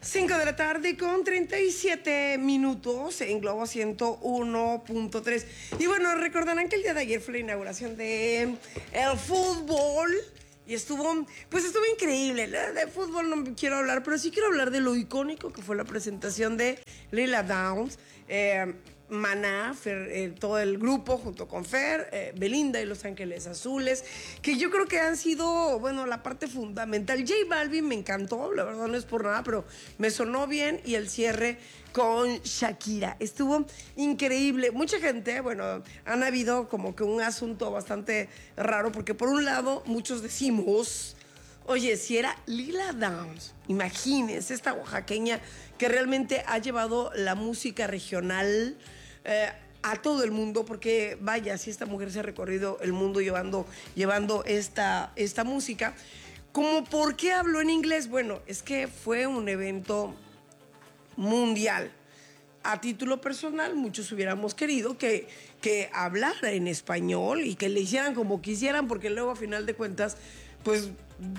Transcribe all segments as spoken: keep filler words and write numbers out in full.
cinco de la tarde con treinta y siete minutos en Globo ciento uno punto tres. Y bueno, recordarán que el día de ayer fue la inauguración de el fútbol. Y estuvo, pues estuvo increíble. De fútbol no quiero hablar, pero sí quiero hablar de lo icónico que fue la presentación de Lila Downs. Eh, Maná, Fer, eh, todo el grupo junto con Fer, eh, Belinda y Los Ángeles Azules, que yo creo que han sido, bueno, la parte fundamental. J Balvin me encantó, la verdad no es por nada, pero me sonó bien, y el cierre con Shakira estuvo increíble. Mucha gente, bueno, han habido como que un asunto bastante raro, porque por un lado muchos decimos, oye, si era Lila Downs, imagínense, esta oaxaqueña que realmente ha llevado la música regional eh, a todo el mundo, porque vaya, si esta mujer se ha recorrido el mundo llevando, llevando esta, esta música. ¿Cómo por qué habló en inglés? Bueno, es que fue un evento mundial. A título personal, muchos hubiéramos querido que, que hablara en español y que le hicieran como quisieran, porque luego a final de cuentas, pues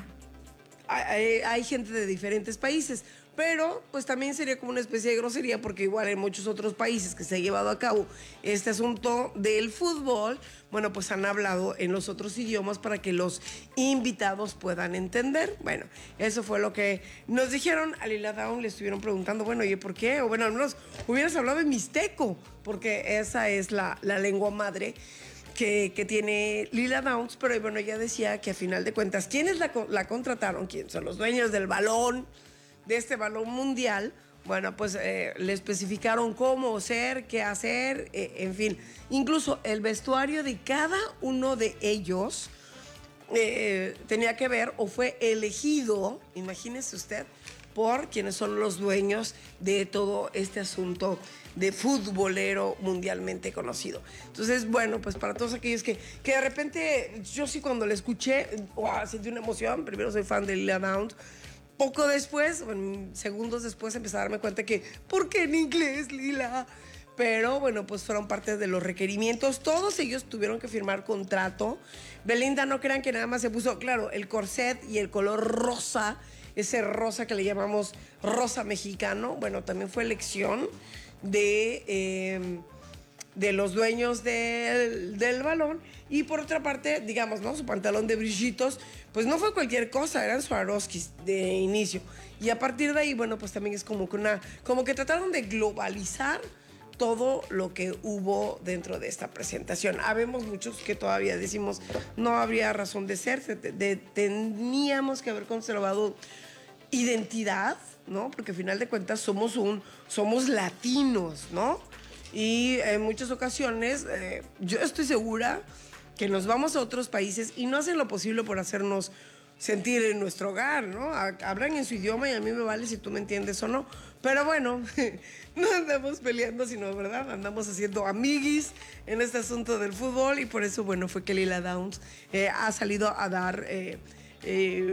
hay, hay gente de diferentes países, pero pues también sería como una especie de grosería, porque igual en muchos otros países que se ha llevado a cabo este asunto del fútbol, bueno, pues han hablado en los otros idiomas para que los invitados puedan entender. Bueno, eso fue lo que nos dijeron. A Lila Downs le estuvieron preguntando, bueno, oye, ¿por qué? O bueno, al menos hubieras hablado en mixteco, porque esa es la, la lengua madre Que, que tiene Lila Downs. Pero bueno, ella decía que a final de cuentas, ¿quiénes la, la contrataron? ¿Quién son los dueños del balón, de este balón mundial? Bueno, pues eh, le especificaron cómo ser, qué hacer, eh, en fin. Incluso el vestuario de cada uno de ellos eh, tenía que ver o fue elegido, imagínese usted, por quienes son los dueños de todo este asunto de futbolero mundialmente conocido. Entonces, bueno, pues para todos aquellos que, que de repente, yo sí cuando la escuché, wow, sentí una emoción. Primero soy fan de Lila Downs. Poco después, bueno, segundos después, empecé a darme cuenta que, ¿por qué en inglés, Lila? Pero bueno, pues fueron parte de los requerimientos. Todos ellos tuvieron que firmar contrato. Belinda, no crean que nada más se puso, claro, el corset y el color rosa, ese rosa que le llamamos rosa mexicano. Bueno, también fue elección de, eh, de los dueños del, del balón. Y por otra parte, digamos, ¿no? Su pantalón de brillitos, pues no fue cualquier cosa, eran Swarovskis de inicio. Y a partir de ahí, bueno, pues también es como que una, como que trataron de globalizar todo lo que hubo dentro de esta presentación. Habemos muchos que todavía decimos, no habría razón de ser, de, de, teníamos que haber conservado identidad, ¿no? Porque al final de cuentas somos un, somos latinos, ¿no? Y en muchas ocasiones, eh, yo estoy segura que nos vamos a otros países y no hacen lo posible por hacernos sentir en nuestro hogar, ¿no? Hablan en su idioma y a mí me vale si tú me entiendes o no. Pero bueno, no andamos peleando, sino, ¿verdad? Andamos haciendo amiguis en este asunto del fútbol, y por eso, bueno, fue que Lila Downs eh, ha salido a dar eh, eh,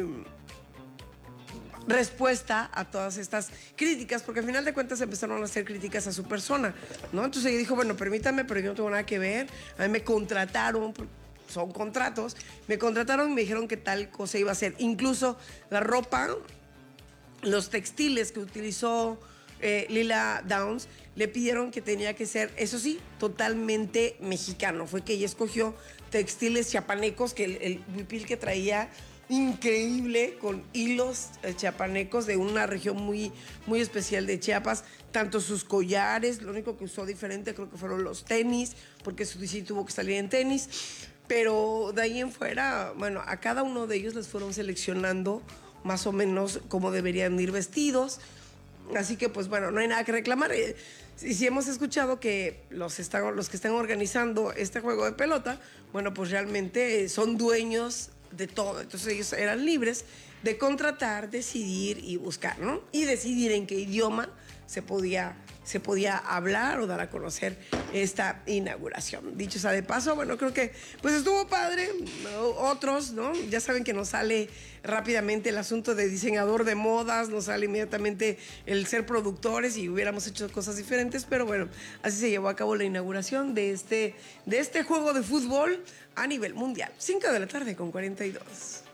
respuesta a todas estas críticas, porque al final de cuentas empezaron a hacer críticas a su persona, ¿no? Entonces ella dijo, bueno, permítame, pero yo no tengo nada que ver. A mí me contrataron, son contratos, me contrataron y me dijeron que tal cosa iba a ser. Incluso la ropa, los textiles que utilizó eh, Lila Downs, le pidieron que tenía que ser, eso sí, totalmente mexicano. Fue que ella escogió textiles chiapanecos, que el, el huipil que traía, increíble, con hilos eh, chiapanecos de una región muy, muy especial de Chiapas. Tanto sus collares, lo único que usó diferente creo que fueron los tenis, porque su sí tuvo que salir en tenis. Pero de ahí en fuera, bueno, a cada uno de ellos les fueron seleccionando más o menos cómo deberían ir vestidos. Así que, pues bueno, no hay nada que reclamar. Y si hemos escuchado que los, están, los que están organizando este juego de pelota, bueno, pues realmente son dueños de todo. Entonces ellos eran libres de contratar, decidir y buscar, ¿no? Y decidir en qué idioma se podía, se podía hablar o dar a conocer esta inauguración. Dicho sea de paso, bueno, creo que pues estuvo padre. Otros, ¿no? Ya saben que nos sale rápidamente el asunto de diseñador de modas, nos sale inmediatamente el ser productores y hubiéramos hecho cosas diferentes, pero bueno, así se llevó a cabo la inauguración de este, de este juego de fútbol a nivel mundial. cinco de la tarde con cuarenta y dos.